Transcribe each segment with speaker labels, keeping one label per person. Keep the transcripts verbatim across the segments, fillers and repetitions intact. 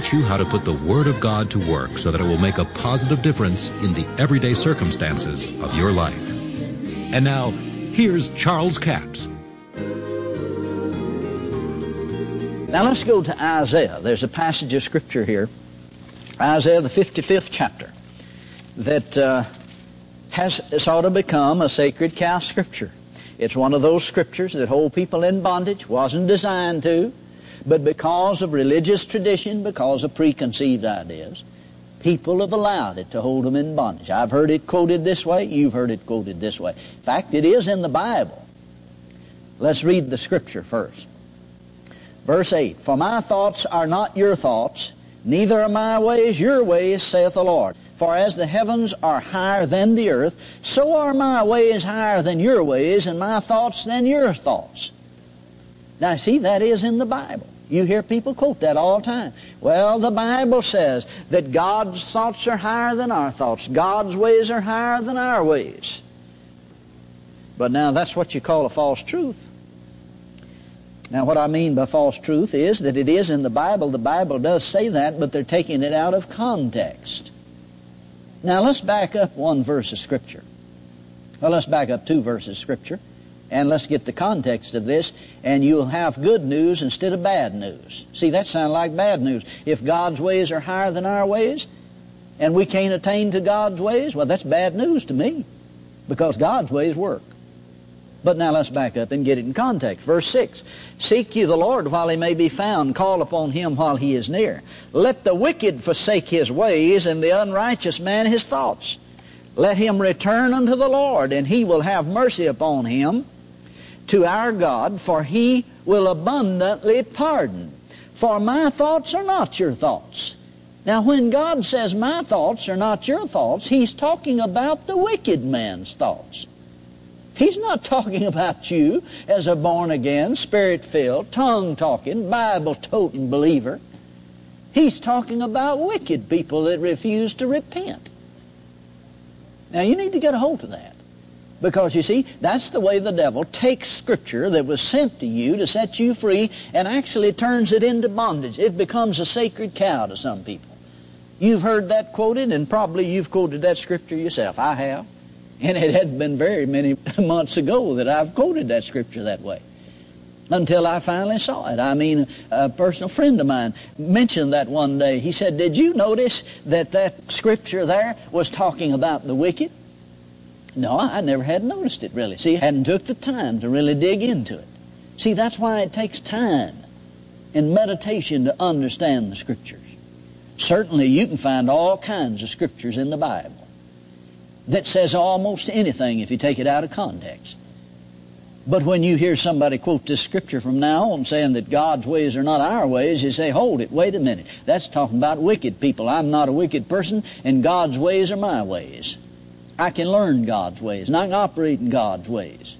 Speaker 1: teach you how to put the Word of God to work so that it will make a positive difference in the everyday circumstances of your life. And now, here's Charles Capps.
Speaker 2: Now let's go to Isaiah. There's a passage of Scripture here, Isaiah the fifty-fifth chapter, that uh, has sort of become a sacred cow Scripture. It's one of those Scriptures that hold people in bondage, wasn't designed to, but because of religious tradition, because of preconceived ideas, people have allowed it to hold them in bondage. I've heard it quoted this way, you've heard it quoted this way. In fact, it is in the Bible. Let's read the Scripture first. Verse eight, "For my thoughts are not your thoughts, neither are my ways your ways, saith the Lord. For as the heavens are higher than the earth, so are my ways higher than your ways, and my thoughts than your thoughts." Now see, that is in the Bible. You hear people quote that all the time. Well, the Bible says that God's thoughts are higher than our thoughts. God's ways are higher than our ways. But now that's what you call a false truth. Now what I mean by false truth is that it is in the Bible. The Bible does say that, but they're taking it out of context. Now let's back up one verse of Scripture. Well, let's back up two verses of Scripture, and let's get the context of this, and you'll have good news instead of bad news. See, that sounds like bad news. If God's ways are higher than our ways, and we can't attain to God's ways, well, that's bad news to me, because God's ways work. But now let's back up and get it in context. Verse six, "Seek ye the Lord while he may be found, call upon him while he is near. Let the wicked forsake his ways, and the unrighteous man his thoughts. Let him return unto the Lord, and he will have mercy upon him, to our God, for he will abundantly pardon. For my thoughts are not your thoughts." Now when God says my thoughts are not your thoughts, he's talking about the wicked man's thoughts. He's not talking about you as a born-again, spirit-filled, tongue-talking, Bible-toting believer. He's talking about wicked people that refuse to repent. Now you need to get a hold of that. Because you see, that's the way the devil takes Scripture that was sent to you to set you free and actually turns it into bondage. It becomes a sacred cow to some people. You've heard that quoted, and probably you've quoted that Scripture yourself. I have. And it hadn't been very many months ago that I've quoted that Scripture that way, until I finally saw it. I mean, a personal friend of mine mentioned that one day. He said, "Did you notice that that Scripture there was talking about the wicked?" No, I never had noticed it really. See, I hadn't took the time to really dig into it. See, that's why it takes time and meditation to understand the Scriptures. Certainly you can find all kinds of Scriptures in the Bible that says almost anything if you take it out of context. But when you hear somebody quote this Scripture from now on saying that God's ways are not our ways, you say, hold it, wait a minute. That's talking about wicked people. I'm not a wicked person, and God's ways are my ways. I can learn God's ways, and I can operate in God's ways.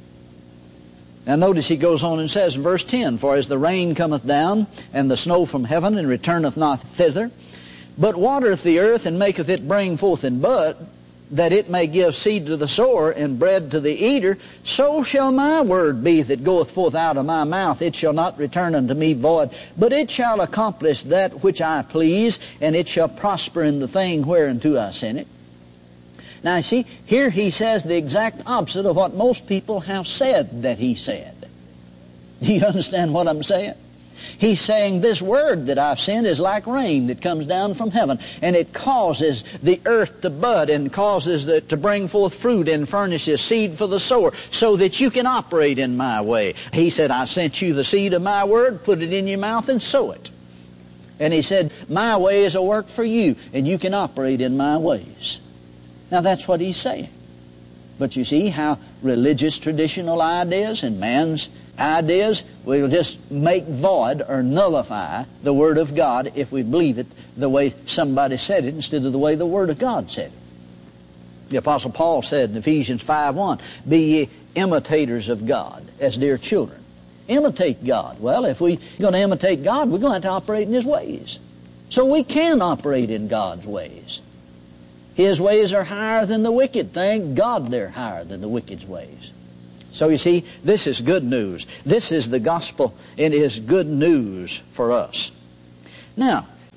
Speaker 2: Now notice he goes on and says in verse ten, "For as the rain cometh down, and the snow from heaven, and returneth not thither, but watereth the earth, and maketh it bring forth in bud, that it may give seed to the sower and bread to the eater, so shall my word be that goeth forth out of my mouth. It shall not return unto me void, but it shall accomplish that which I please, and it shall prosper in the thing whereunto I sent it." Now see, here he says the exact opposite of what most people have said that he said. Do you understand what I'm saying? He's saying this word that I've sent is like rain that comes down from heaven, and it causes the earth to bud and causes it to bring forth fruit and furnishes seed for the sower so that you can operate in my way. He said, "I sent you the seed of my word, put it in your mouth and sow it." And he said, "My ways will work for you, and you can operate in my ways." Now that's what he's saying. But you see how religious traditional ideas and man's ideas will just make void or nullify the Word of God if we believe it the way somebody said it instead of the way the Word of God said it. The Apostle Paul said in Ephesians five one, "Be ye imitators of God as dear children." Imitate God. Well, if we're going to imitate God, we're going to have to operate in His ways. So we can operate in God's ways. His ways are higher than the wicked. Thank God they're higher than the wicked's ways. So you see, this is good news. This is the gospel, and it is good news for us. Now,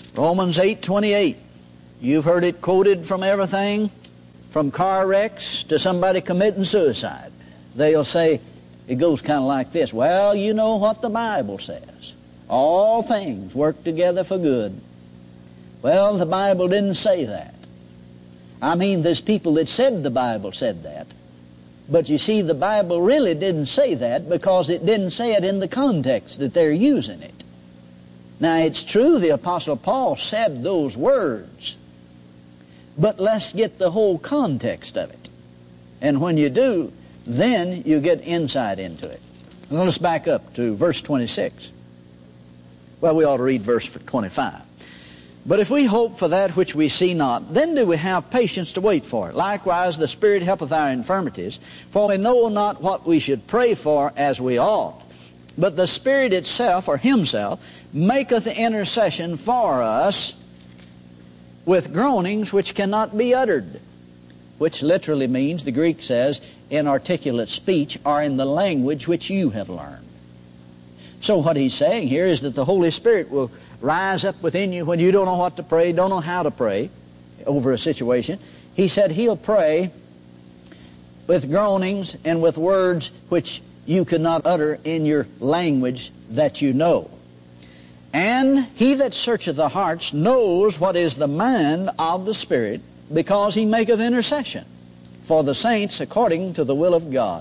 Speaker 2: Romans eight twenty-eight. You've heard it quoted from everything, from car wrecks to somebody committing suicide. They'll say, it goes kind of like this. Well, you know what the Bible says. All things work together for good. Well, the Bible didn't say that. I mean, there's people that said the Bible said that. But you see, the Bible really didn't say that because it didn't say it in the context that they're using it. Now, it's true the Apostle Paul said those words, but let's get the whole context of it. And when you do, then you get insight into it. Now, let's back up to verse twenty-six. Well, we ought to read verse twenty-five. But if we hope for that which we see not, then do we have patience to wait for it. Likewise, the Spirit helpeth our infirmities, for we know not what we should pray for as we ought. But the Spirit itself, or Himself, maketh intercession for us with groanings which cannot be uttered. Which literally means, the Greek says, inarticulate speech, or in the language which you have learned. So what he's saying here is that the Holy Spirit will rise up within you when you don't know what to pray, don't know how to pray over a situation. He said He'll pray with groanings and with words which you could not utter in your language that you know. And He that searcheth the hearts knows what is the mind of the Spirit, because He maketh intercession for the saints according to the will of God.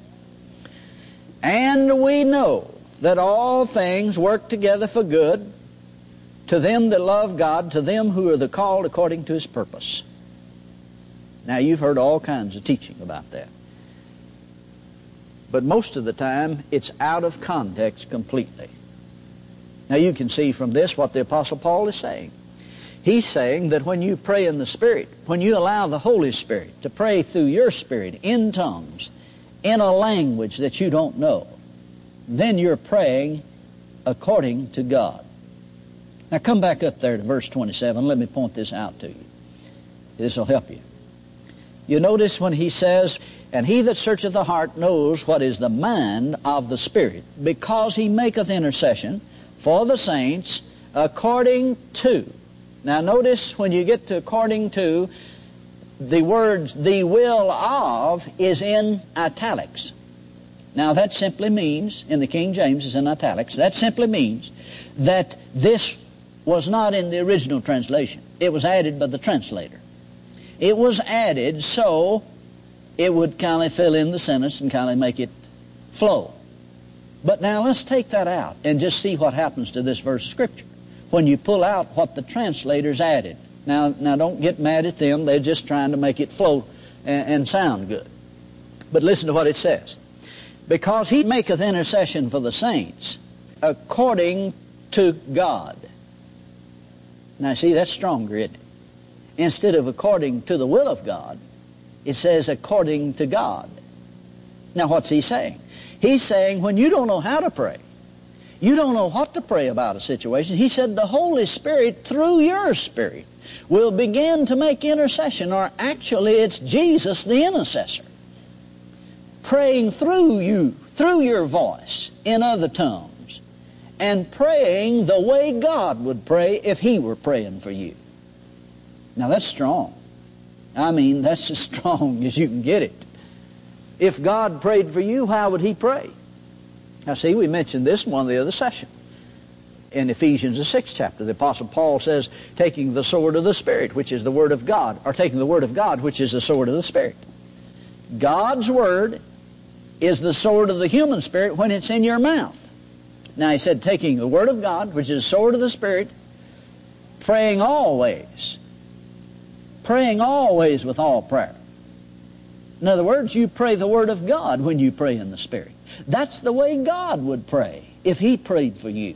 Speaker 2: And we know that all things work together for good to them that love God, to them who are the called according to His purpose. Now, you've heard all kinds of teaching about that. But most of the time, it's out of context completely. Now, you can see from this what the Apostle Paul is saying. He's saying that when you pray in the Spirit, when you allow the Holy Spirit to pray through your spirit in tongues, in a language that you don't know, then you're praying according to God. Now come back up there to verse twenty-seven. Let me point this out to you. This will help you. You notice when he says, and He that searcheth the heart knows what is the mind of the Spirit, because He maketh intercession for the saints according to. Now notice when you get to according to, the words the will of is in italics. Now that simply means, in the King James it's in italics, that simply means that this was not in the original translation. It was added by the translator. It was added so it would kind of fill in the sentence and kind of make it flow. But now let's take that out and just see what happens to this verse of Scripture when you pull out what the translators added. Now, now don't get mad at them. They're just trying to make it flow and, and sound good. But listen to what it says. Because He maketh intercession for the saints according to God. Now see, that's stronger, isn't it? Instead of according to the will of God, it says according to God. Now what's he saying? He's saying when you don't know how to pray, you don't know what to pray about a situation, he said the Holy Spirit, through your spirit, will begin to make intercession, or actually it's Jesus the intercessor, praying through you, through your voice, in other tongues, and praying the way God would pray if He were praying for you. Now that's strong. I mean, that's as strong as you can get it. If God prayed for you, how would He pray? Now see, we mentioned this in one of the other sessions. In Ephesians, the sixth chapter, the Apostle Paul says, taking the sword of the Spirit, which is the Word of God, or taking the Word of God, which is the sword of the Spirit. God's Word is the sword of the human spirit when it's in your mouth. Now he said, taking the Word of God, which is the sword of the Spirit, praying always, praying always with all prayer. In other words, you pray the Word of God when you pray in the Spirit. That's the way God would pray if He prayed for you.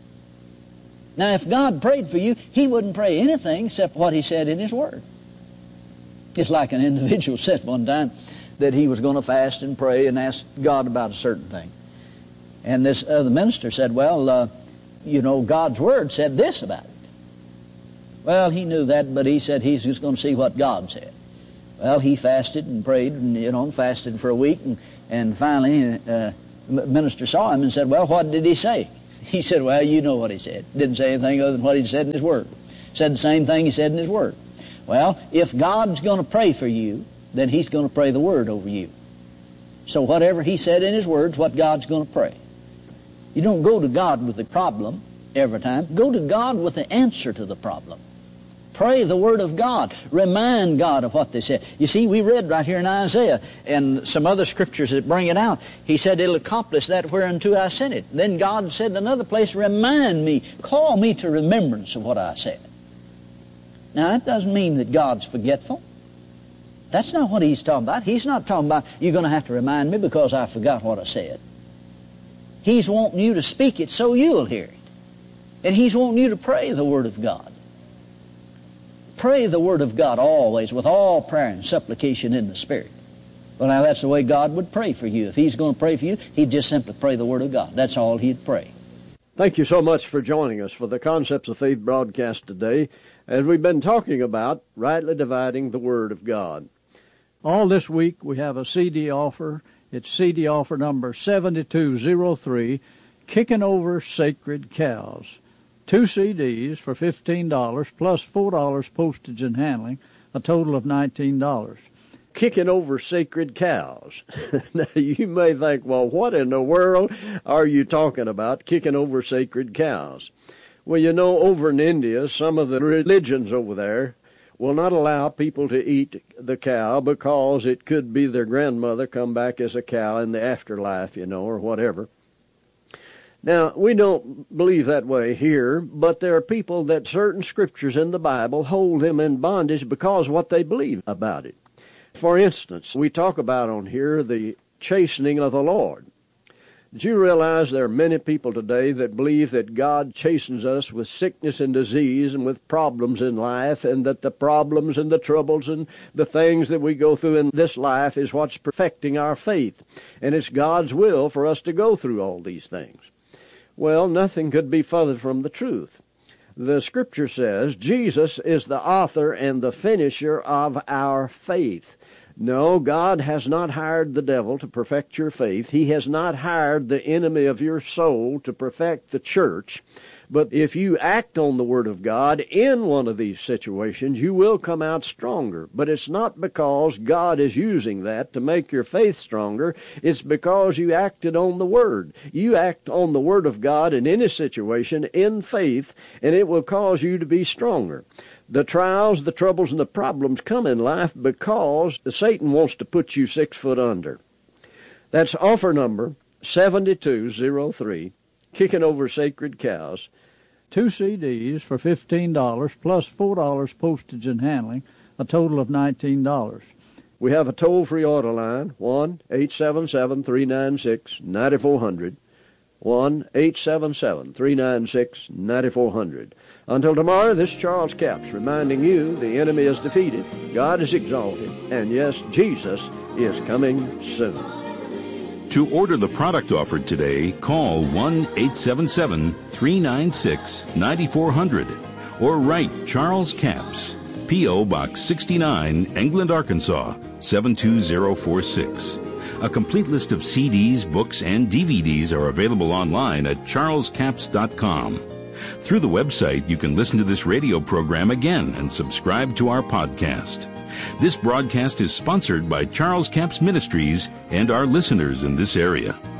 Speaker 2: Now, if God prayed for you, He wouldn't pray anything except what He said in His Word. It's like an individual said one time that he was going to fast and pray and ask God about a certain thing. And this other minister said, well, uh, you know, God's Word said this about it. Well, he knew that, but he said he's just going to see what God said. Well, he fasted and prayed and, you know, fasted for a week. And, and finally, uh, the minister saw him and said, well, what did he say? He said, well, you know what he said. Didn't say anything other than what he said in his word. Said the same thing he said in his word. Well, if God's going to pray for you, then he's going to pray the word over you. So whatever he said in his word is what God's going to pray. You don't go to God with the problem every time. Go to God with the answer to the problem. Pray the word of God. Remind God of what they said. You see, we read right here in Isaiah and some other scriptures that bring it out. He said, it'll accomplish that whereunto I sent it. Then God said in another place, remind me, call me to remembrance of what I said. Now, that doesn't mean that God's forgetful. That's not what he's talking about. He's not talking about, you're going to have to remind me because I forgot what I said. He's wanting you to speak it so you'll hear it. And he's wanting you to pray the word of God. Pray the word of God always with all prayer and supplication in the Spirit. Well, now that's the way God would pray for you. If he's going to pray for you, he'd just simply pray the word of God. That's all he'd pray.
Speaker 3: Thank you so much for joining us for the Concepts of Faith broadcast today, as we've been talking about rightly dividing the word of God.
Speaker 4: All this week we have a C D offer. It's C D offer number seventy-two oh three, Kicking Over Sacred Cows. Two C Ds for fifteen dollars plus four dollars postage and handling, a total of nineteen dollars.
Speaker 3: Kicking over sacred cows. Now, you may think, well, what in the world are you talking about, kicking over sacred cows? Well, you know, over in India, some of the religions over there will not allow people to eat the cow because it could be their grandmother come back as a cow in the afterlife, you know, or whatever. Now, we don't believe that way here, but there are people that certain scriptures in the Bible hold them in bondage because of what they believe about it. For instance, we talk about on here the chastening of the Lord. Did you realize there are many people today that believe that God chastens us with sickness and disease and with problems in life, and that the problems and the troubles and the things that we go through in this life is what's perfecting our faith, and it's God's will for us to go through all these things? Well, nothing could be further from the truth. The Scripture says Jesus is the author and the finisher of our faith. No, God has not hired the devil to perfect your faith. He has not hired the enemy of your soul to perfect the church. But if you act on the Word of God in one of these situations, you will come out stronger. But it's not because God is using that to make your faith stronger. It's because you acted on the Word. You act on the Word of God in any situation in faith, and it will cause you to be stronger. The trials, the troubles, and the problems come in life because Satan wants to put you six foot under. That's offer number seventy-two oh three, Kicking Over Sacred Cows.
Speaker 4: Two C Ds for fifteen dollars plus four dollars postage and handling, a total of nineteen dollars.
Speaker 3: We have a toll-free order line, one eight seven seven, three nine six, nine four zero zero, one eight seven seven, three nine six, nine four zero zero. Until tomorrow, this is Charles Capps reminding you the enemy is defeated, God is exalted, and yes, Jesus is coming soon.
Speaker 1: To order the product offered today, call one eight seven seven, three nine six, nine four zero zero or write Charles Capps, P O. Box sixty-nine, England, Arkansas, seven two zero four six. A complete list of C Ds, books, and D V Ds are available online at charles capps dot com. Through the website, you can listen to this radio program again and subscribe to our podcast. This broadcast is sponsored by Charles Capps Ministries and our listeners in this area.